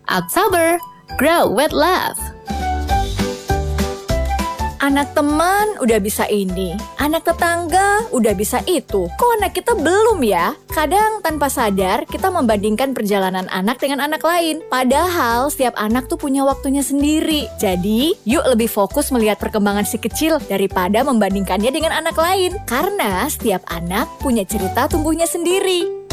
October, grow with love. Anak teman udah bisa ini, anak tetangga udah bisa itu. Kok anak kita belum ya? Kadang tanpa sadar kita membandingkan perjalanan anak dengan anak lain. Padahal setiap anak tuh punya waktunya sendiri. Jadi yuk lebih fokus melihat perkembangan si kecil daripada membandingkannya dengan anak lain. Karena setiap anak punya cerita tumbuhnya sendiri.